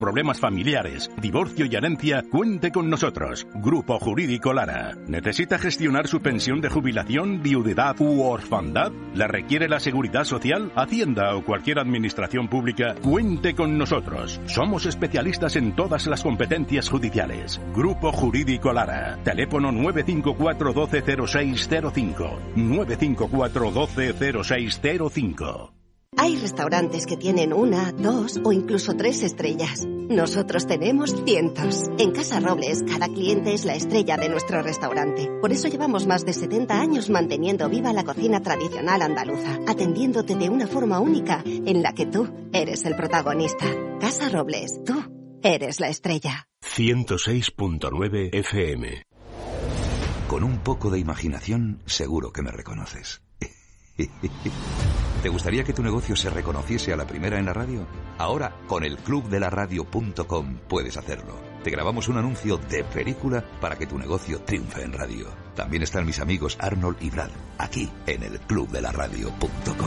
Problemas familiares, divorcio y herencia, cuente con nosotros. Grupo Jurídico Lara. ¿Necesita gestionar su pensión de jubilación, viudedad u orfandad? ¿La requiere la Seguridad Social, Hacienda o cualquier administración pública? Cuente con nosotros. Somos especialistas en todas las competencias judiciales. Grupo Jurídico Lara. Teléfono 954 120605. 954 120605. Hay restaurantes que tienen 1, 2 o incluso 3 estrellas. Nosotros tenemos cientos. En Casa Robles, cada cliente es la estrella de nuestro restaurante. Por eso llevamos más de 70 años manteniendo viva la cocina tradicional andaluza, atendiéndote de una forma única en la que tú eres el protagonista. Casa Robles, tú eres la estrella. 106.9 FM. Con un poco de imaginación, seguro que me reconoces. ¿Te gustaría que tu negocio se reconociese a la primera en la radio? Ahora, con el clubdelaradio.com puedes hacerlo. Te grabamos un anuncio de película para que tu negocio triunfe en radio. También están mis amigos Arnold y Brad, aquí en el clubdelaradio.com.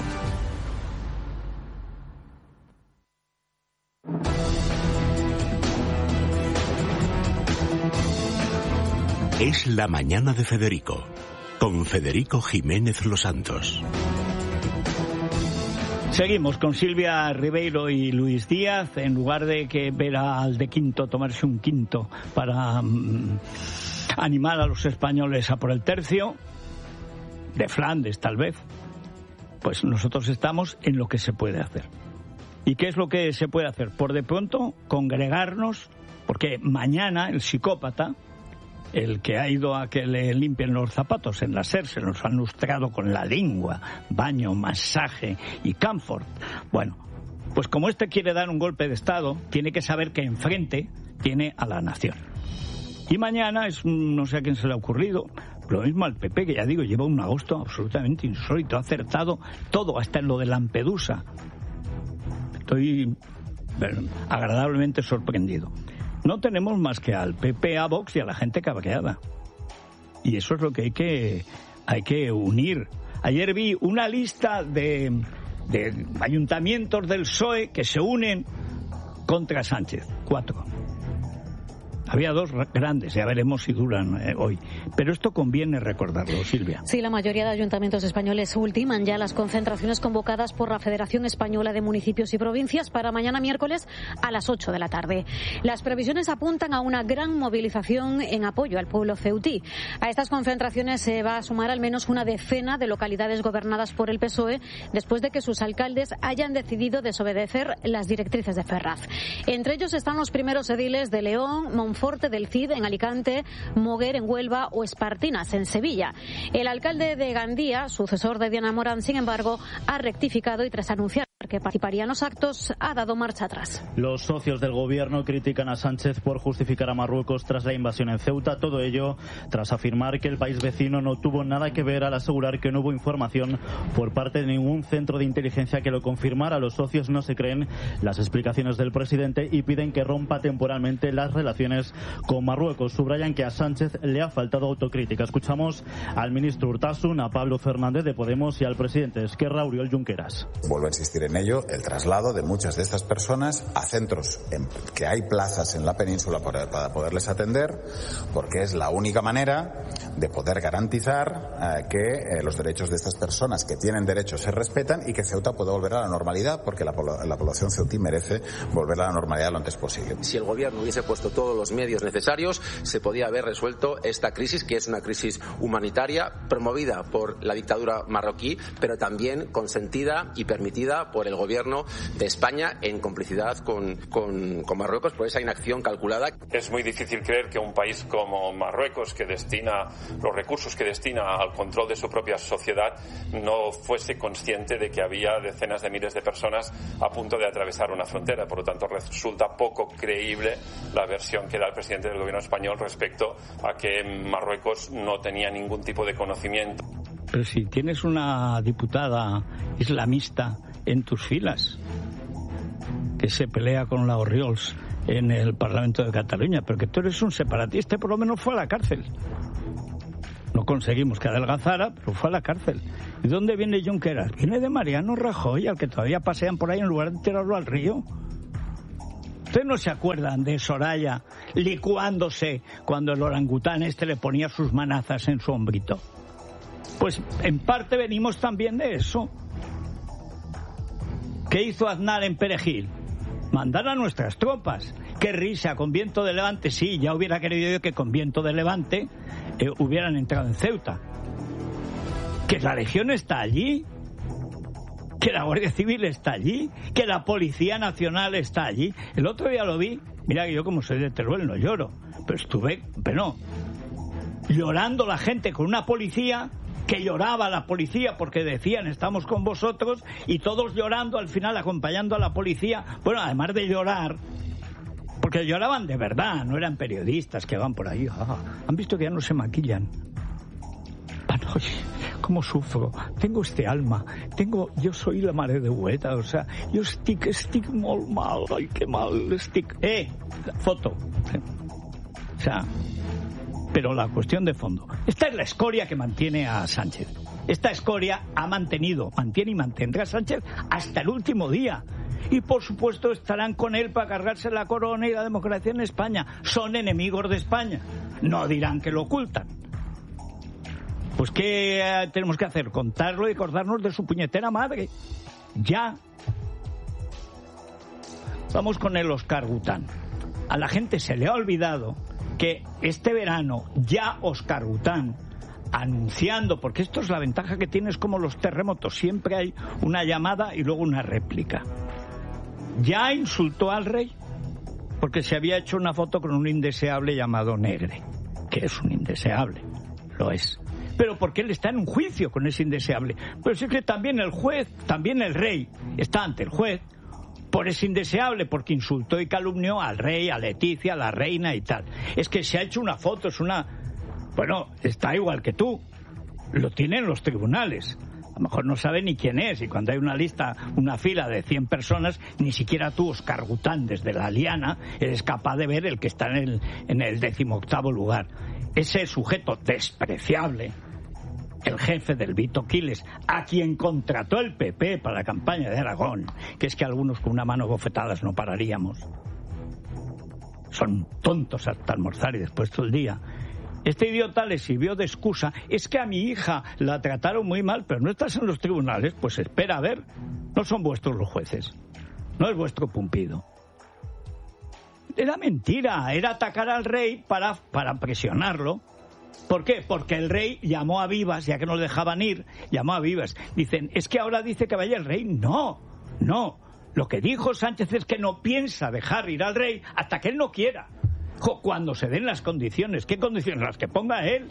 Es la mañana de Federico, con Federico Jiménez Los Santos. Seguimos con Silvia Ribeiro y Luis Díaz. En lugar de que ver al de quinto tomarse un quinto para animar a los españoles a por el tercio, de Flandes tal vez, pues nosotros estamos en lo que se puede hacer. ¿Y qué es lo que se puede hacer? Por de pronto, congregarnos, porque mañana el psicópata, el que ha ido a que le limpien los zapatos en la SER, se nos han lustrado con la lengua, baño, masaje y comfort. Bueno, pues como este quiere dar un golpe de Estado, tiene que saber que enfrente tiene a la nación. Y mañana no sé a quién se le ha ocurrido, lo mismo al PP, que ya digo, lleva un agosto absolutamente insólito, ha acertado todo, hasta en lo de Lampedusa. Estoy agradablemente sorprendido. No tenemos más que al PP, a Vox y a la gente cabreada. Y eso es lo que hay que unir. Ayer vi una lista de ayuntamientos del PSOE que se unen contra Sánchez. 4. Había 2 grandes, ya veremos si duran hoy. Pero esto conviene recordarlo, Silvia. Sí, la mayoría de ayuntamientos españoles ultiman ya las concentraciones convocadas por la Federación Española de Municipios y Provincias para mañana miércoles a las 8 de la tarde. Las previsiones apuntan a una gran movilización en apoyo al pueblo ceutí. A estas concentraciones se va a sumar al menos una decena de localidades gobernadas por el PSOE después de que sus alcaldes hayan decidido desobedecer las directrices de Ferraz. Entre ellos están los primeros ediles de León, Monforte del Cid en Alicante, Moguer en Huelva o Espartinas en Sevilla. El alcalde de Gandía, sucesor de Diana Morán, sin embargo, ha rectificado y tras anunciar que participaría en los actos, ha dado marcha atrás. Los socios del gobierno critican a Sánchez por justificar a Marruecos tras la invasión en Ceuta, todo ello tras afirmar que el país vecino no tuvo nada que ver al asegurar que no hubo información por parte de ningún centro de inteligencia que lo confirmara. Los socios no se creen las explicaciones del presidente y piden que rompa temporalmente las relaciones con Marruecos. Subrayan que a Sánchez le ha faltado autocrítica. Escuchamos al ministro Urtasun, a Pablo Fernández de Podemos y al presidente de Esquerra, Oriol Junqueras. Vuelvo a insistir en ello, el traslado de muchas de estas personas a centros en que hay plazas en la península para poderles atender, porque es la única manera de poder garantizar que los derechos de estas personas que tienen derechos se respetan y que Ceuta pueda volver a la normalidad, porque la población ceutí merece volver a la normalidad lo antes posible. Si el gobierno hubiese puesto todos los medios necesarios, se podía haber resuelto esta crisis, que es una crisis humanitaria promovida por la dictadura marroquí, pero también consentida y permitida por el gobierno de España en complicidad con Marruecos por esa inacción calculada. Es muy difícil creer que un país como Marruecos, que destina los recursos que destina al control de su propia sociedad, no fuese consciente de que había decenas de miles de personas a punto de atravesar una frontera. Por lo tanto, resulta poco creíble la versión que da el presidente del gobierno español respecto a que Marruecos no tenía ningún tipo de conocimiento. Pero si tienes una diputada islamista en tus filas que se pelea con la Orriols en el Parlamento de Cataluña, pero que tú eres un separatista, por lo menos fue a la cárcel. No conseguimos que adelgazara, pero fue a la cárcel. ¿Y dónde viene Junqueras? Viene de Mariano Rajoy, al que todavía pasean por ahí en lugar de tirarlo al río. ¿Ustedes no se acuerdan de Soraya licuándose cuando el orangután le ponía sus manazas en su hombrito? Pues en parte venimos también de eso. ¿Qué hizo Aznar en Perejil? Mandar a nuestras tropas. Qué risa, con viento de levante. Sí, ya hubiera querido yo que con viento de levante hubieran entrado en Ceuta. Que la Legión está allí, que la Guardia Civil está allí, que la Policía Nacional está allí. El otro día lo vi, mira que yo como soy de Teruel no lloro, pero estuve, llorando la gente con una policía, que lloraba la policía porque decían estamos con vosotros, y todos llorando al final acompañando a la policía. Bueno, además de llorar, porque lloraban de verdad, no eran periodistas que van por ahí. Han visto que ya no se maquillan. ¿Cómo sufro? Tengo este alma. Yo soy la mare de Hueta, o sea, yo estic molt mal. Ay, qué mal estic. Foto. O sea, pero la cuestión de fondo. Esta es la escoria que mantiene a Sánchez. Esta escoria mantiene y mantendrá a Sánchez hasta el último día. Y por supuesto estarán con él para cargarse la corona y la democracia en España. Son enemigos de España. No dirán que lo ocultan. Pues ¿qué tenemos que hacer? Contarlo y acordarnos de su puñetera madre. Ya. Vamos con el Oscar Gután. A la gente se le ha olvidado que este verano ya Oscar Gután, anunciando, porque esto es la ventaja que tiene, es como los terremotos, siempre hay una llamada y luego una réplica. Ya insultó al rey porque se había hecho una foto con un indeseable llamado Negre, que es un indeseable, lo es. Pero porque él está en un juicio con ese indeseable. Pero sí que también el juez, también el rey, está ante el juez por ese indeseable, porque insultó y calumnió al rey, a Leticia, a la reina y tal. Es que se ha hecho una foto, está igual que tú. Lo tienen los tribunales. A lo mejor no sabe ni quién es, y cuando hay una fila de 100 personas, ni siquiera tú, Oscar Gután, desde la liana, eres capaz de ver el que está en el 18º lugar. Ese sujeto despreciable, el jefe del Vito Quiles, a quien contrató el PP para la campaña de Aragón, que es que algunos con una mano bofetadas no pararíamos. Son tontos hasta almorzar y después todo el día. Este idiota le sirvió de excusa. Es que a mi hija la trataron muy mal, pero no estás en los tribunales. Pues espera a ver. No son vuestros los jueces. No es vuestro Pumpido. Era mentira. Era atacar al rey para presionarlo. ¿Por qué? Porque el rey llamó a vivas, ya que no le dejaban ir, llamó a vivas. Dicen, es que ahora dice que vaya el rey. No. Lo que dijo Sánchez es que no piensa dejar ir al rey hasta que él no quiera. Cuando se den las condiciones. ¿Qué condiciones? Las que ponga él.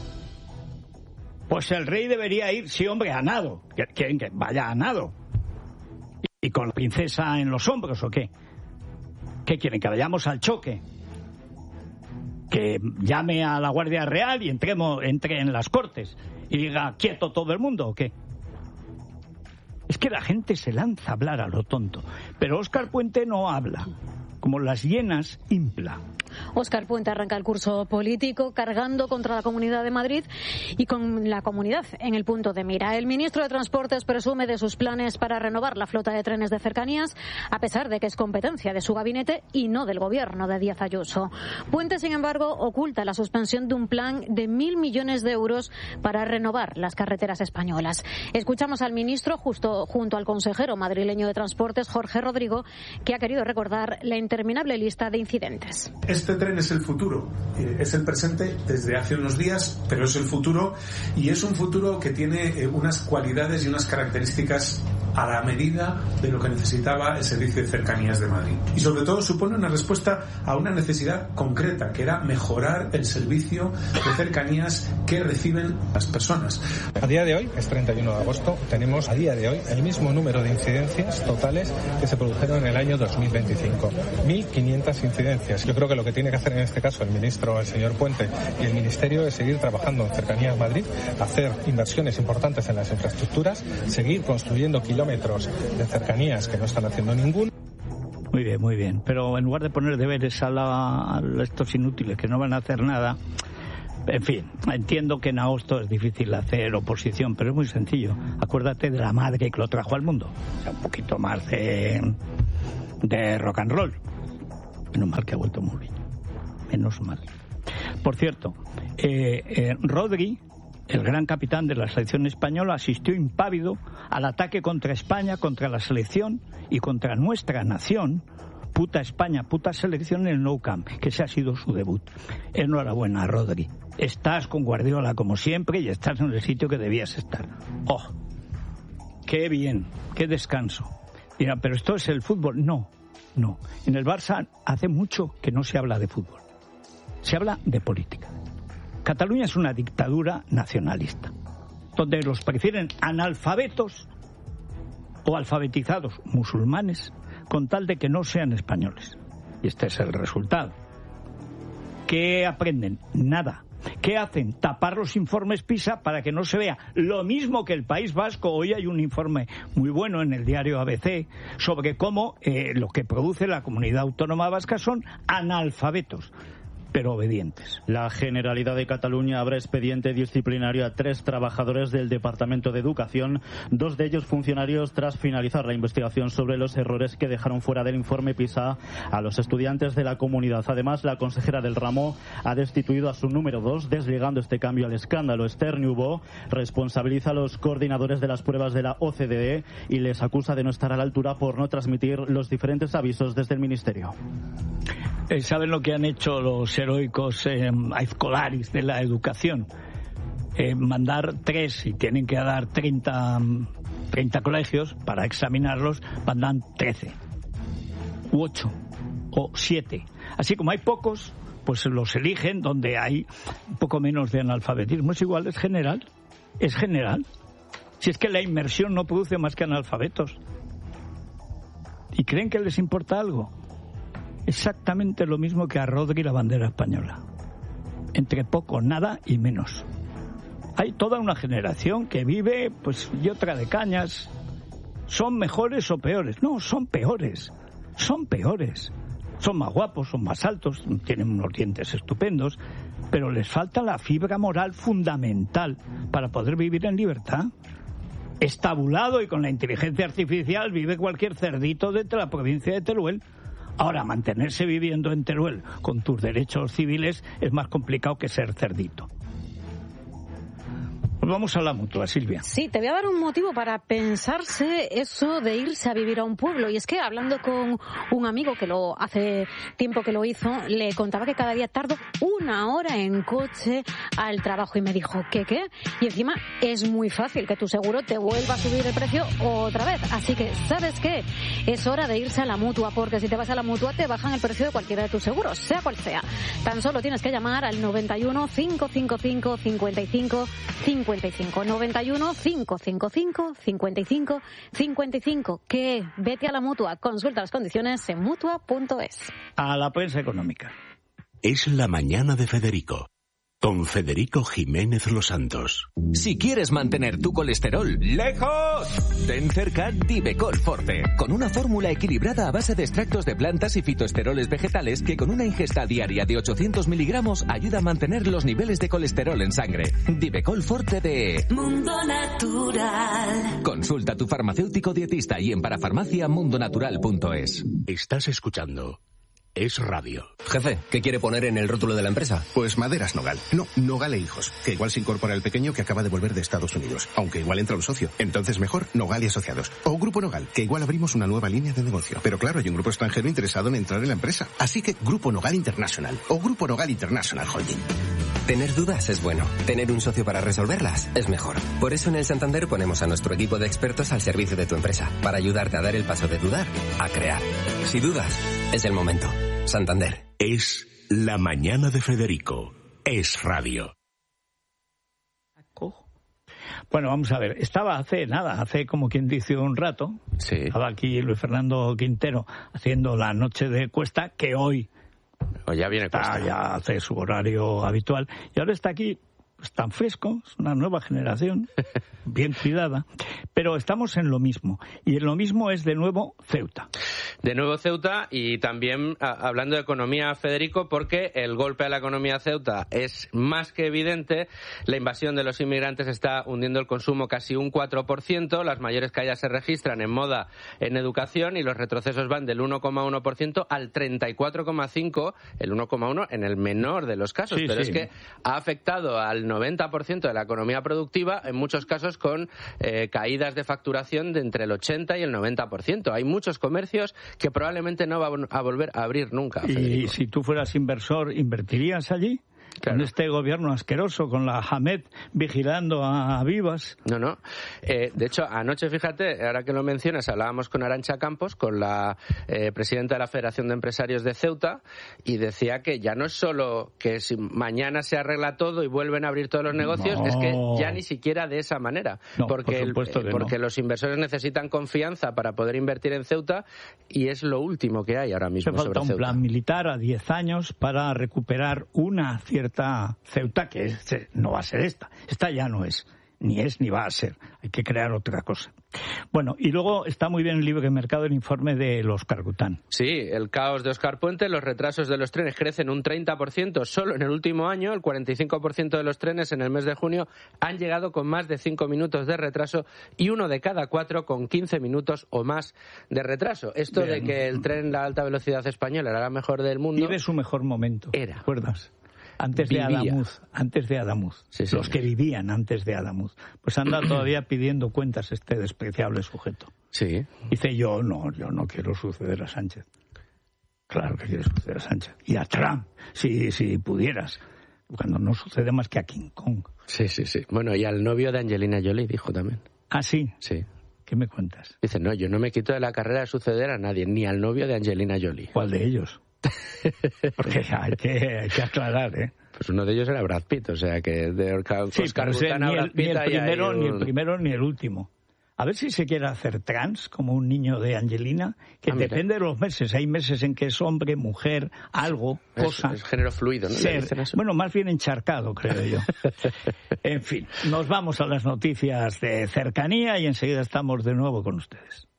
Pues el rey debería ir, sí, hombre, a nado. ¿Quieren que vaya a nado? ¿Y con la princesa en los hombros o qué? ¿Qué quieren? ¿Que vayamos al choque? ¿Que llame a la Guardia Real y entre en las Cortes y diga quieto todo el mundo o qué? Es que la gente se lanza a hablar a lo tonto. Pero Óscar Puente no habla. Como las hienas, impla. Óscar Puente arranca el curso político cargando contra la Comunidad de Madrid y con la comunidad en el punto de mira. El ministro de Transportes presume de sus planes para renovar la flota de trenes de cercanías, a pesar de que es competencia de su gabinete y no del gobierno de Díaz Ayuso. Puente, sin embargo, oculta la suspensión de un plan de 1.000 millones de euros para renovar las carreteras españolas. Escuchamos al ministro junto al consejero madrileño de Transportes, Jorge Rodrigo, que ha querido recordar la interminable lista de incidentes. Este tren es el futuro, es el presente desde hace unos días, pero es el futuro, y es un futuro que tiene unas cualidades y unas características a la medida de lo que necesitaba el Servicio de Cercanías de Madrid. Y sobre todo supone una respuesta a una necesidad concreta, que era mejorar el servicio de cercanías que reciben las personas. A día de hoy, es 31 de agosto, tenemos a día de hoy el mismo número de incidencias totales que se produjeron en el año 2025. 1.500 incidencias. Yo creo que lo que tiene que hacer en este caso el ministro, el señor Puente, y el ministerio es seguir trabajando en Cercanías Madrid, hacer inversiones importantes en las infraestructuras, seguir construyendo kilómetros de cercanías que no están haciendo ningún. Muy bien. Pero en lugar de poner deberes a estos inútiles que no van a hacer nada, en fin, entiendo que en agosto es difícil hacer oposición, pero es muy sencillo. Acuérdate de la madre que lo trajo al mundo. O sea, un poquito más de rock and roll. Menos mal que ha vuelto Mourinho. Menos mal. Por cierto, Rodri, el gran capitán de la selección española, asistió impávido al ataque contra España, contra la selección y contra nuestra nación. Puta España, puta selección en el Nou Camp, que ese ha sido su debut. Enhorabuena, Rodri. Estás con Guardiola como siempre y estás en el sitio que debías estar. ¡Oh! ¡Qué bien! ¡Qué descanso! Mira, pero esto es el fútbol. No. En el Barça hace mucho que no se habla de fútbol. Se habla de política. Cataluña es una dictadura nacionalista, donde los prefieren analfabetos o alfabetizados musulmanes con tal de que no sean españoles. Y este es el resultado. ¿Qué aprenden? Nada. ¿Qué hacen? Tapar los informes PISA para que no se vea lo mismo que el País Vasco. Hoy hay un informe muy bueno en el diario ABC sobre cómo lo que produce la comunidad autónoma vasca son analfabetos, pero obedientes. La Generalidad de Cataluña abre expediente disciplinario a 3 trabajadores del Departamento de Educación, 2 de ellos funcionarios, tras finalizar la investigación sobre los errores que dejaron fuera del informe PISA a los estudiantes de la comunidad. Además, la consejera del ramo ha destituido a su número 2, desligando este cambio al escándalo. Esther Niubó responsabiliza a los coordinadores de las pruebas de la OCDE y les acusa de no estar a la altura por no transmitir los diferentes avisos desde el Ministerio. ¿Saben lo que han hecho los heroicos aizkolaris de la educación? Mandar 3, y tienen que dar 30 colegios para examinarlos, mandan 13, u 8, o 7. Así como hay pocos, pues los eligen donde hay un poco menos de analfabetismo. Es igual, es general. Si es que la inmersión no produce más que analfabetos. ¿Y creen que les importa algo? Exactamente lo mismo que a Rodri la bandera española. Entre poco, nada y menos. Hay toda una generación que vive, pues, y otra de cañas. ¿Son mejores o peores? No, son peores. Son más guapos, son más altos, tienen unos dientes estupendos, pero les falta la fibra moral fundamental para poder vivir en libertad. Estabulado y con la inteligencia artificial vive cualquier cerdito de la provincia de Teruel. Ahora, mantenerse viviendo en Teruel con tus derechos civiles es más complicado que ser cerdito. Pues vamos a la Mutua, Silvia. Sí, te voy a dar un motivo para pensarse eso de irse a vivir a un pueblo. Y es que hablando con un amigo que hace tiempo que lo hizo, le contaba que cada día tardo 1 hora en coche al trabajo. Y me dijo, ¿qué? Y encima es muy fácil que tu seguro te vuelva a subir el precio otra vez. Así que, ¿sabes qué? Es hora de irse a la Mutua, porque si te vas a la Mutua te bajan el precio de cualquiera de tus seguros, sea cual sea. Tan solo tienes que llamar al 91 555 55 91 555 55 55. Que vete a la Mutua. Consulta las condiciones en mutua.es. A la prensa económica. Es la mañana de Federico, con Federico Jiménez Los Santos. Si quieres mantener tu colesterol lejos, ten cerca Divecol Forte, con una fórmula equilibrada a base de extractos de plantas y fitoesteroles vegetales que con una ingesta diaria de 800 miligramos ayuda a mantener los niveles de colesterol en sangre. Divecol Forte de Mundo Natural. Consulta a tu farmacéutico dietista y en parafarmaciamundonatural.es. Estás escuchando Es Radio. Jefe, ¿qué quiere poner en el rótulo de la empresa? Pues Maderas Nogal. No, Nogal e Hijos. Que igual se incorpora el pequeño que acaba de volver de Estados Unidos. Aunque igual entra un socio. Entonces mejor Nogal y Asociados. O Grupo Nogal, que igual abrimos una nueva línea de negocio. Pero claro, hay un grupo extranjero interesado en entrar en la empresa. Así que Grupo Nogal International. O Grupo Nogal International Holding. Tener dudas es bueno. Tener un socio para resolverlas es mejor. Por eso en el Santander ponemos a nuestro equipo de expertos al servicio de tu empresa. Para ayudarte a dar el paso de dudar a crear. Si dudas, es el momento. Santander. Es la mañana de Federico. Es Radio. Bueno, vamos a ver. Estaba hace como quien dice un rato. Sí. Estaba aquí Luis Fernando Quintero haciendo la noche de Cuesta, que hoy ya viene Cuesta. Ya hace su horario habitual. Y ahora está aquí tan fresco, es una nueva generación, bien cuidada, pero estamos en lo mismo. Y en lo mismo es de nuevo Ceuta. De nuevo Ceuta, y también hablando de economía, Federico, porque el golpe a la economía Ceuta es más que evidente. La invasión de los inmigrantes está hundiendo el consumo casi un 4%, las mayores caídas se registran en moda, en educación, y los retrocesos van del 1,1% al 34,5%, el 1,1% en el menor de los casos, pero es que ha afectado al 90% de la economía productiva, en muchos casos con caídas de facturación de entre el 80 y el 90%. Hay muchos comercios que probablemente no van a volver a abrir nunca. Federico. Y si tú fueras inversor, ¿invertirías allí? Claro. Con este gobierno asqueroso, con la Hamed vigilando a Vivas. No. De hecho, anoche, fíjate, ahora que lo mencionas, hablábamos con Arantxa Campos, con la presidenta de la Federación de Empresarios de Ceuta, y decía que ya no es solo que si mañana se arregla todo y vuelven a abrir todos los negocios, es que ya ni siquiera de esa manera. Porque los inversores necesitan confianza para poder invertir en Ceuta, y es lo último que hay ahora mismo sobre Ceuta. Falta un plan militar a 10 años para recuperar una cierta Ceuta, que no va a ser esta. Esta ya no es, ni va a ser. Hay que crear otra cosa. Bueno, y luego está muy bien el Libre Mercado, el informe de los Cargután. Sí, el caos de Óscar Puente, los retrasos de los trenes crecen un 30% solo en el último año. El 45% de los trenes en el mes de junio han llegado con más de 5 minutos de retraso, y 1 de cada 4 con 15 minutos o más de retraso. Esto bien. De que el tren, la alta velocidad española, era la mejor del mundo. Vive su mejor momento. ¿Te acuerdas? Antes de Adamuz, los que vivían antes de Adamuz, pues anda todavía pidiendo cuentas este despreciable sujeto. Sí. Dice, yo no quiero suceder a Sánchez. Claro que quiere suceder a Sánchez. Y a Trump, si pudieras. Cuando no sucede más que a King Kong. Sí. Bueno, y al novio de Angelina Jolie dijo también. ¿Ah, sí? Sí. ¿Qué me cuentas? Dice, no, yo no me quito de la carrera de suceder a nadie, ni al novio de Angelina Jolie. ¿Cuál de ellos? Porque hay que aclarar, ¿eh? Pues uno de ellos era Brad Pitt, o sea que de Oscar Gután a Brad Pitt ni el primero ni el último. A ver si se quiere hacer trans, como un niño de Angelina, que depende de los meses. Hay meses en que es hombre, mujer, algo, cosa. Es género fluido, ¿no? Bueno, más bien encharcado, creo yo. En fin, nos vamos a las noticias de cercanía y enseguida estamos de nuevo con ustedes.